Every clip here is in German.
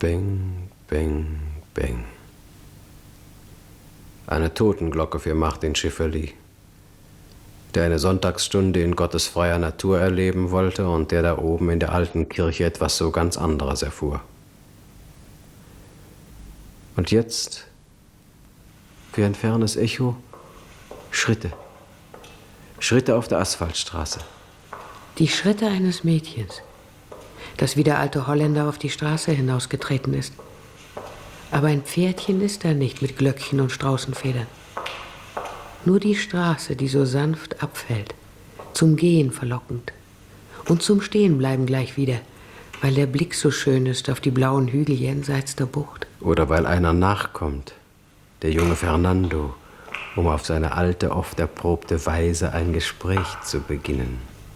Beng, beng, beng. Eine Totenglocke für Martin Schifferli, der eine Sonntagsstunde in Gottes freier Natur erleben wollte und der da oben in der alten Kirche etwas so ganz anderes erfuhr. Und jetzt, wie ein fernes Echo, Schritte. Schritte auf der Asphaltstraße. Die Schritte eines Mädchens, das wie der alte Holländer auf die Straße hinausgetreten ist. Aber ein Pferdchen ist da nicht mit Glöckchen und Straußenfedern. Nur die Straße, die so sanft abfällt, zum Gehen verlockend. Und zum Stehenbleiben gleich wieder, weil der Blick so schön ist auf die blauen Hügel jenseits der Bucht. Oder weil einer nachkommt, der junge Fernando, um auf seine alte, oft erprobte Weise ein Gespräch zu beginnen.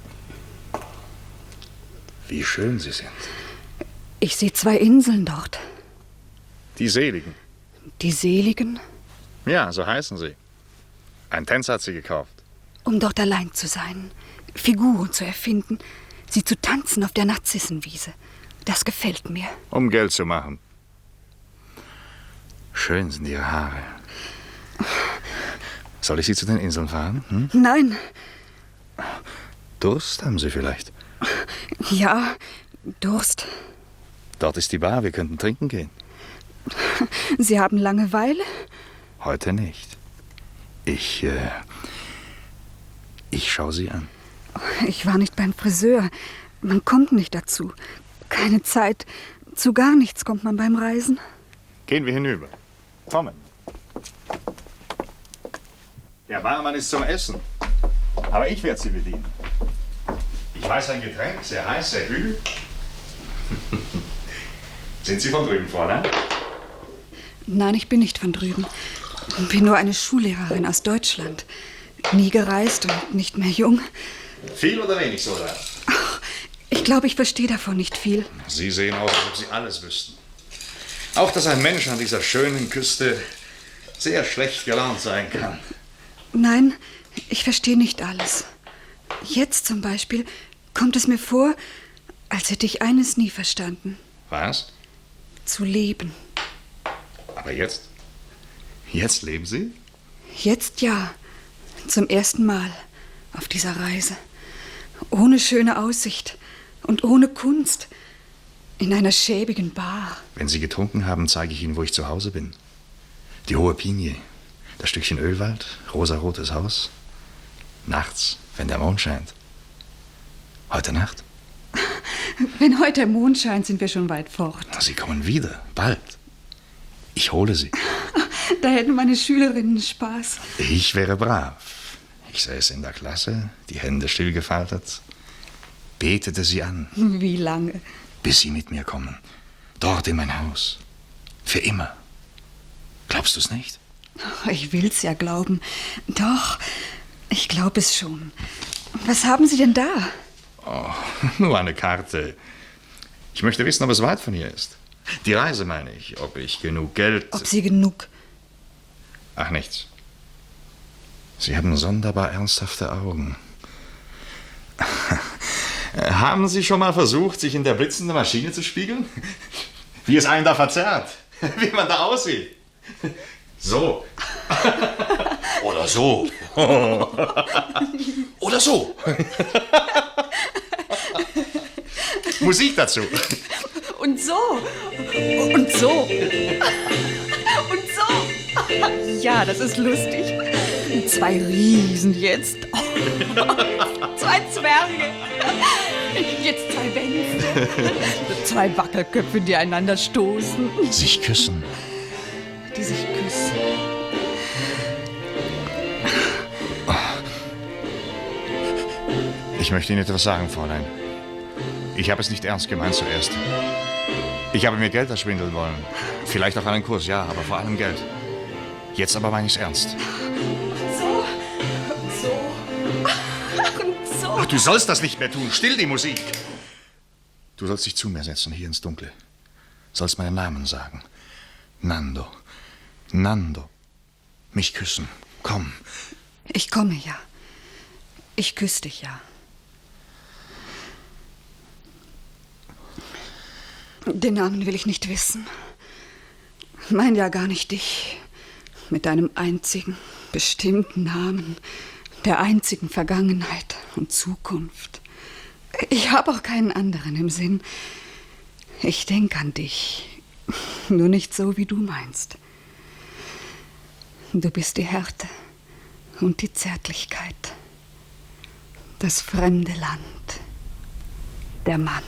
Wie schön Sie sind. Ich sehe 2 Inseln dort. Die Seligen. Die Seligen? Ja, so heißen sie. Ein Tänzer hat sie gekauft. Um dort allein zu sein, Figuren zu erfinden, sie zu tanzen auf der Narzissenwiese. Das gefällt mir. Um Geld zu machen. Schön sind Ihre Haare. Soll ich Sie zu den Inseln fahren? Hm? Nein. Durst haben Sie vielleicht? Ja, Durst. Dort ist die Bar, wir könnten trinken gehen. Sie haben Langeweile? Heute nicht. Ich schaue Sie an. Ich war nicht beim Friseur. Man kommt nicht dazu. Keine Zeit. Zu gar nichts kommt man beim Reisen. Gehen wir hinüber. Kommen. Der Barmann ist zum Essen. Aber ich werde Sie bedienen. Ich weiß ein Getränk, sehr heiß, sehr kühl. Sind Sie von drüben, Fräulein? Nein, ich bin nicht von drüben. Ich bin nur eine Schullehrerin aus Deutschland. Nie gereist und nicht mehr jung. Viel oder wenig, Soda? Ach, ich glaube, ich verstehe davon nicht viel. Sie sehen aus, als ob Sie alles wüssten. Auch, dass ein Mensch an dieser schönen Küste sehr schlecht gelaunt sein kann. Nein, ich verstehe nicht alles. Jetzt zum Beispiel kommt es mir vor, als hätte ich eines nie verstanden. Was? Zu leben. Aber jetzt? Jetzt leben Sie? Jetzt ja. Zum ersten Mal auf dieser Reise. Ohne schöne Aussicht und ohne Kunst. In einer schäbigen Bar. Wenn Sie getrunken haben, zeige ich Ihnen, wo ich zu Hause bin. Die hohe Pinie, das Stückchen Ölwald, rosarotes Haus. Nachts, wenn der Mond scheint. Heute Nacht? Wenn heute der Mond scheint, sind wir schon weit fort. Sie kommen wieder, bald. Ich hole Sie. Da hätten meine Schülerinnen Spaß. Ich wäre brav. Ich säße in der Klasse, die Hände still gefaltet, betete sie an. Wie lange? Bis Sie mit mir kommen. Dort in mein Haus. Für immer. Glaubst du es nicht? Ich will's ja glauben. Doch, ich glaube es schon. Was haben Sie denn da? Oh, nur eine Karte. Ich möchte wissen, ob es weit von hier ist. Die Reise meine ich, ob ich genug Geld... Ob Sie genug... Ach, nichts. Sie haben sonderbar ernsthafte Augen. Haben Sie schon mal versucht, sich in der blitzenden Maschine zu spiegeln? Wie es einen da verzerrt. Wie man da aussieht. So. Oder so. Oder so. Musik dazu. Und so. Und so. Und so. Ja, das ist lustig. 2 Riesen jetzt. 2 Zwerge. Jetzt 2 Wänste. 2 Wackelköpfe, die einander stoßen. Sich küssen. Die sich küssen. Ich möchte Ihnen etwas sagen, Fräulein. Ich habe es nicht ernst gemeint zuerst. Ich habe mir Geld erschwindeln wollen. Vielleicht auch einen Kurs, ja, aber vor allem Geld. Jetzt aber meine ich es ernst. So. Und so. Ach, du sollst das nicht mehr tun. Still die Musik. Du sollst dich zu mir setzen, hier ins Dunkle. Sollst meinen Namen sagen. Nando. Nando. Mich küssen. Komm. Ich komme ja. Ich küsse dich ja. Den Namen will ich nicht wissen. Mein ja gar nicht dich. Mit deinem einzigen, bestimmten Namen, der einzigen Vergangenheit und Zukunft. Ich habe auch keinen anderen im Sinn. Ich denke an dich, nur nicht so, wie du meinst. Du bist die Härte und die Zärtlichkeit, das fremde Land, der Mann.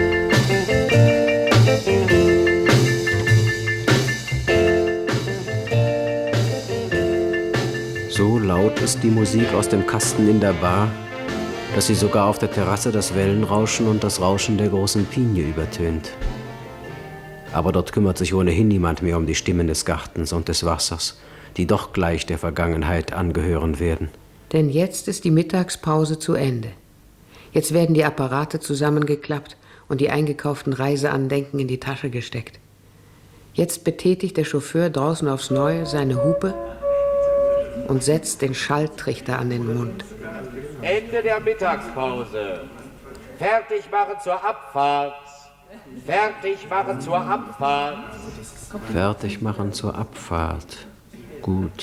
So laut ist die Musik aus dem Kasten in der Bar, dass sie sogar auf der Terrasse das Wellenrauschen und das Rauschen der großen Pinie übertönt. Aber dort kümmert sich ohnehin niemand mehr um die Stimmen des Gartens und des Wassers, die doch gleich der Vergangenheit angehören werden. Denn jetzt ist die Mittagspause zu Ende. Jetzt werden die Apparate zusammengeklappt und die eingekauften Reiseandenken in die Tasche gesteckt. Jetzt betätigt der Chauffeur draußen aufs Neue seine Hupe und setzt den Schalltrichter an den Mund. Ende der Mittagspause. Fertig machen zur Abfahrt. Fertig machen zur Abfahrt. Fertig machen zur Abfahrt. Gut.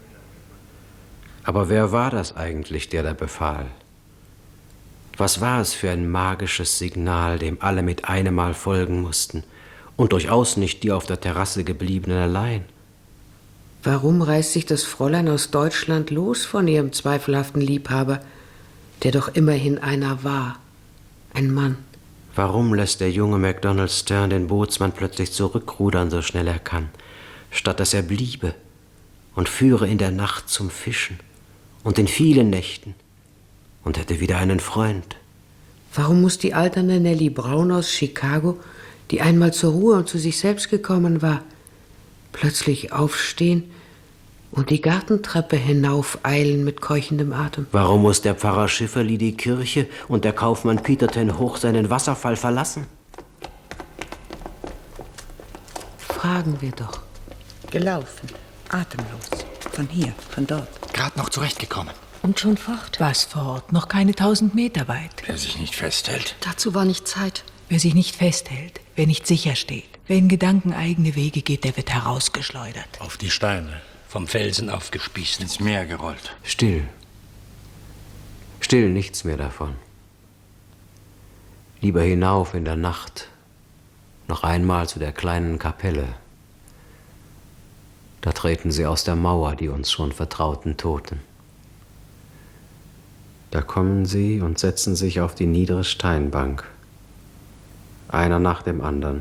Aber wer war das eigentlich, der da befahl? Was war es für ein magisches Signal, dem alle mit einem Mal folgen mussten und durchaus nicht die auf der Terrasse gebliebenen allein? Warum reißt sich das Fräulein aus Deutschland los von ihrem zweifelhaften Liebhaber, der doch immerhin einer war, ein Mann? Warum lässt der junge Macdonald Stern den Bootsmann plötzlich zurückrudern, so schnell er kann, statt dass er bliebe und führe in der Nacht zum Fischen und in vielen Nächten und hätte wieder einen Freund? Warum muss die alternde Nellie Brown aus Chicago, die einmal zur Ruhe und zu sich selbst gekommen war, plötzlich aufstehen und die Gartentreppe hinaufeilen mit keuchendem Atem? Warum muss der Pfarrer Schifferli die Kirche und der Kaufmann Peter ten Hoch seinen Wasserfall verlassen? Fragen wir doch. Gelaufen, atemlos, von hier, von dort. Gerade noch zurechtgekommen. Und schon fort. Was fort? Noch keine 1000 Meter weit. Wer sich nicht festhält. Dazu war nicht Zeit. Wer sich nicht festhält, wer nicht sicher steht, wer in Gedanken eigene Wege geht, der wird herausgeschleudert. Auf die Steine, vom Felsen aufgespießt. Ins Meer gerollt. Still. Still, nichts mehr davon. Lieber hinauf in der Nacht, noch einmal zu der kleinen Kapelle. Da treten sie aus der Mauer, die uns schon vertrauten Toten. Da kommen sie und setzen sich auf die niedere Steinbank, einer nach dem anderen.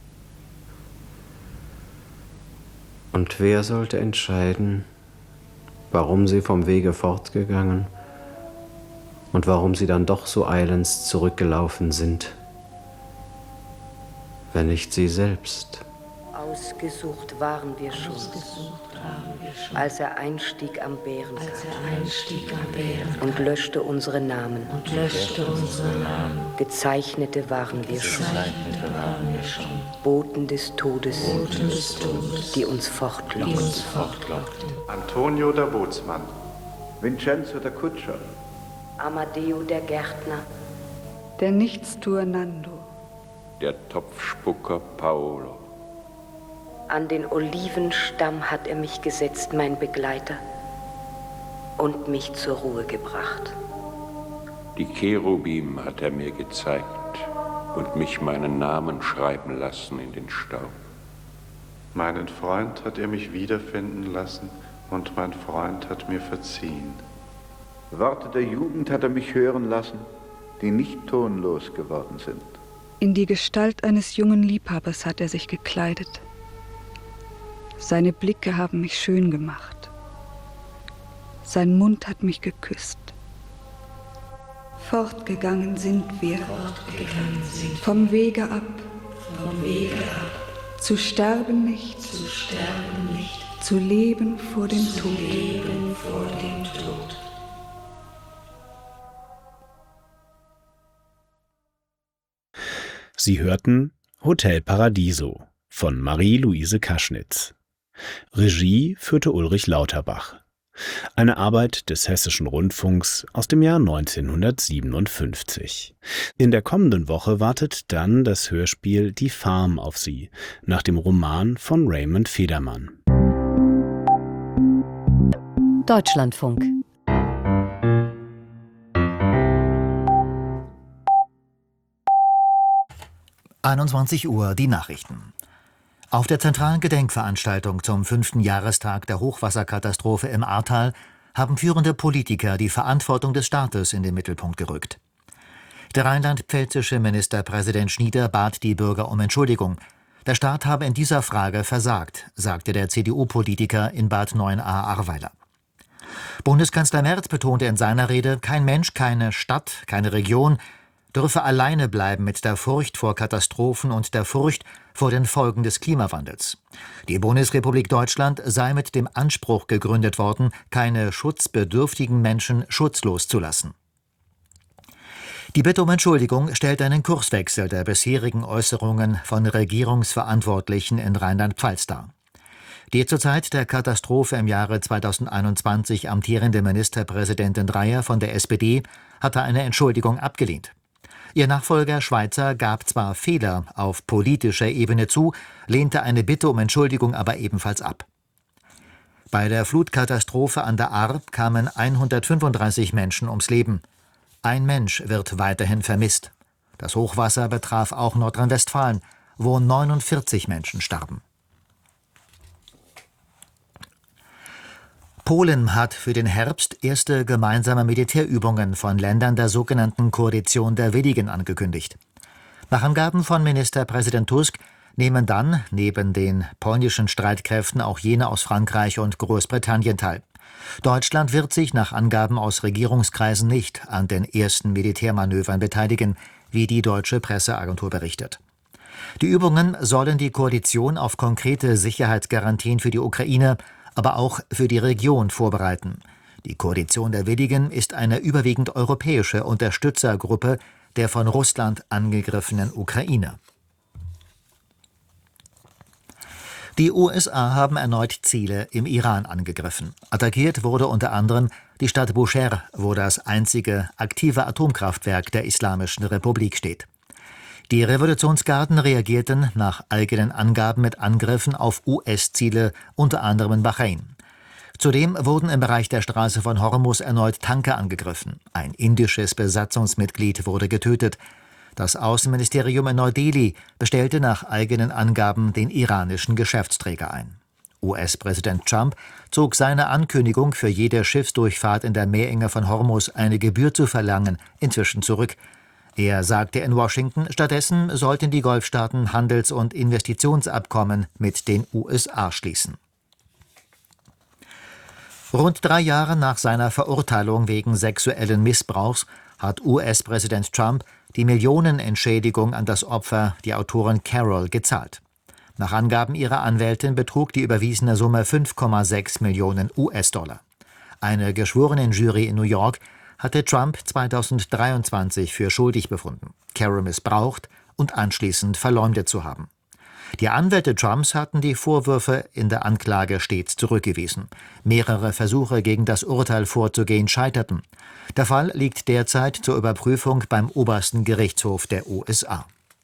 Und wer sollte entscheiden, warum sie vom Wege fortgegangen und warum sie dann doch so eilends zurückgelaufen sind, wenn nicht sie selbst? Ausgesucht waren wir schon, als er einstieg am Bärental und löschte unsere Namen. Gezeichnete waren wir schon, Boten des Todes, die uns fortlockten. Antonio der Bootsmann, Vincenzo der Kutscher, Amadeo der Gärtner, Der Nichtstuer Nando. Der Topfspucker Paolo. an den Olivenstamm hat er mich gesetzt, mein Begleiter, und mich zur Ruhe gebracht. Die Cherubim hat er mir gezeigt und mich meinen Namen schreiben lassen in den Staub. meinen Freund hat er mich wiederfinden lassen und mein Freund hat mir verziehen. Worte der Jugend hat er mich hören lassen, die nicht tonlos geworden sind. In die Gestalt eines jungen Liebhabers hat er sich gekleidet. Seine Blicke haben mich schön gemacht. Sein Mund hat mich geküsst. Fortgegangen sind wir, vom Wege ab, zu sterben nicht, zu leben vor dem Tod. Sie hörten Hotel Paradiso von Marie-Louise Kaschnitz. Regie führte Ulrich Lauterbach. Eine Arbeit des Hessischen Rundfunks aus dem Jahr 1957. In der kommenden Woche wartet dann das Hörspiel Die Farm auf Sie, nach dem Roman von Raymond Federmann. Deutschlandfunk. Uhr, die Nachrichten. Auf der zentralen Gedenkveranstaltung zum 5. Jahrestag der Hochwasserkatastrophe im Ahrtal haben führende Politiker die Verantwortung des Staates in den Mittelpunkt gerückt. Der rheinland-pfälzische Ministerpräsident Schnieder bat die Bürger um Entschuldigung. Der Staat habe in dieser Frage versagt, sagte der CDU-Politiker in Bad Neuenahr-Ahrweiler. Bundeskanzler Merz betonte in seiner Rede, kein Mensch, keine Stadt, keine Region dürfe alleine bleiben mit der Furcht vor Katastrophen und der Furcht vor den Folgen des Klimawandels. Die Bundesrepublik Deutschland sei mit dem Anspruch gegründet worden, keine schutzbedürftigen Menschen schutzlos zu lassen. Die Bitte um Entschuldigung stellt einen Kurswechsel der bisherigen Äußerungen von Regierungsverantwortlichen in Rheinland-Pfalz dar. Die zur Zeit der Katastrophe im Jahre 2021 amtierende Ministerpräsidentin Dreyer von der SPD hatte eine Entschuldigung abgelehnt. Ihr Nachfolger Schweizer gab zwar Fehler auf politischer Ebene zu, lehnte eine Bitte um Entschuldigung aber ebenfalls ab. Bei der Flutkatastrophe an der Ahr kamen 135 Menschen ums Leben. Ein Mensch wird weiterhin vermisst. Das Hochwasser betraf auch Nordrhein-Westfalen, wo 49 Menschen starben. Polen hat für den Herbst erste gemeinsame Militärübungen von Ländern der sogenannten Koalition der Willigen angekündigt. Nach Angaben von Ministerpräsident Tusk nehmen dann neben den polnischen Streitkräften auch jene aus Frankreich und Großbritannien teil. Deutschland wird sich nach Angaben aus Regierungskreisen nicht an den ersten Militärmanövern beteiligen, wie die deutsche Presseagentur berichtet. Die Übungen sollen die Koalition auf konkrete Sicherheitsgarantien für die Ukraine, aber auch für die Region vorbereiten. Die Koalition der Willigen ist eine überwiegend europäische Unterstützergruppe der von Russland angegriffenen Ukraine. Die USA haben erneut Ziele im Iran angegriffen. Attackiert wurde unter anderem die Stadt Bushehr, wo das einzige aktive Atomkraftwerk der Islamischen Republik steht. Die Revolutionsgarden reagierten nach eigenen Angaben mit Angriffen auf US-Ziele, unter anderem in Bahrain. Zudem wurden im Bereich der Straße von Hormuz erneut Tanker angegriffen. Ein indisches Besatzungsmitglied wurde getötet. Das Außenministerium in Neu-Delhi bestellte nach eigenen Angaben den iranischen Geschäftsträger ein. US-Präsident Trump zog seine Ankündigung, für jede Schiffsdurchfahrt in der Meerenge von Hormuz eine Gebühr zu verlangen, inzwischen zurück. Er sagte in Washington, stattdessen sollten die Golfstaaten Handels- und Investitionsabkommen mit den USA schließen. Rund 3 Jahre nach seiner Verurteilung wegen sexuellen Missbrauchs hat US-Präsident Trump die Millionenentschädigung an das Opfer, die Autorin Carol, gezahlt. Nach Angaben ihrer Anwältin betrug die überwiesene Summe 5,6 Millionen US-Dollar. Eine Geschworenenjury in New York hatte Trump 2023 für schuldig befunden, Carol missbraucht und anschließend verleumdet zu haben. Die Anwälte Trumps hatten die Vorwürfe in der Anklage stets zurückgewiesen. Mehrere Versuche, gegen das Urteil vorzugehen, scheiterten. Der Fall liegt derzeit zur Überprüfung beim obersten Gerichtshof der USA.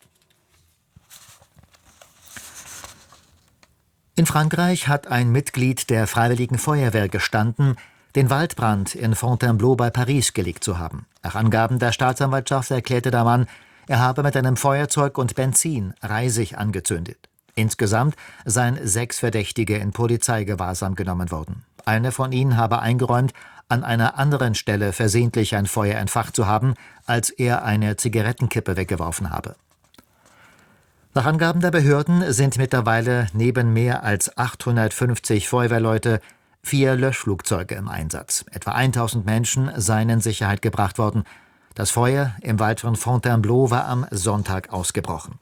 In Frankreich hat ein Mitglied der Freiwilligen Feuerwehr gestanden, den Waldbrand in Fontainebleau bei Paris gelegt zu haben. Nach Angaben der Staatsanwaltschaft erklärte der Mann, er habe mit einem Feuerzeug und Benzin Reisig angezündet. Insgesamt seien 6 Verdächtige in Polizeigewahrsam genommen worden. Eine von ihnen habe eingeräumt, an einer anderen Stelle versehentlich ein Feuer entfacht zu haben, als er eine Zigarettenkippe weggeworfen habe. Nach Angaben der Behörden sind mittlerweile neben mehr als 850 Feuerwehrleute 4 Löschflugzeuge im Einsatz. Etwa 1000 Menschen seien in Sicherheit gebracht worden. Das Feuer im Wald von Fontainebleau war am Sonntag ausgebrochen.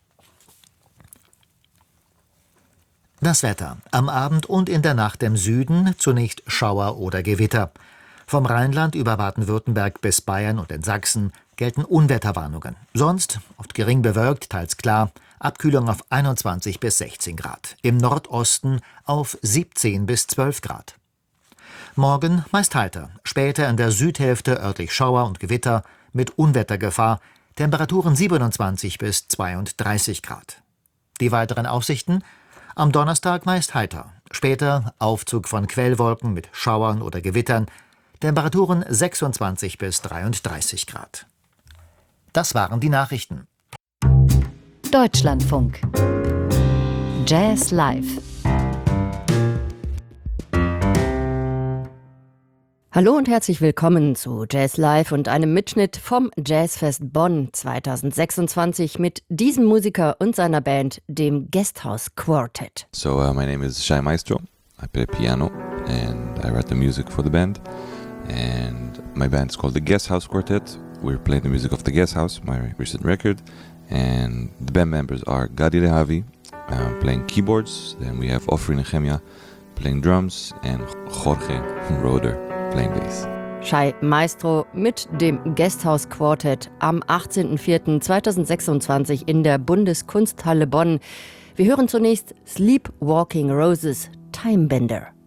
Das Wetter. Am Abend und in der Nacht im Süden zunächst Schauer oder Gewitter. Vom Rheinland über Baden-Württemberg bis Bayern und in Sachsen gelten Unwetterwarnungen. Sonst oft gering bewölkt, teils klar. Abkühlung auf 21 bis 16 Grad. Im Nordosten auf 17 bis 12 Grad. Morgen meist heiter, später in der Südhälfte örtlich Schauer und Gewitter mit Unwettergefahr, Temperaturen 27 bis 32 Grad. Die weiteren Aussichten: am Donnerstag meist heiter, später Aufzug von Quellwolken mit Schauern oder Gewittern, Temperaturen 26 bis 33 Grad. Das waren die Nachrichten. Deutschlandfunk. Jazz Live. Hallo und herzlich willkommen zu Jazz Live und einem Mitschnitt vom Jazzfest Bonn 2026 mit diesem Musiker und seiner Band, dem Guesthouse Quartet. So my name is Shai Maestro. I play piano and I write the music for the band. And my band is called the Guesthouse Quartet. We're playing the music of the Guesthouse, my recent record. And the band members are Gadi Lehavi, playing keyboards. Then we have Ofri Nehemia playing drums and Jorge Roder playing bass. Shai Maestro mit dem Guesthouse Quartet am 18.04.2026 in der Bundeskunsthalle Bonn. Wir hören zunächst Sleepwalking Roses, Timebender.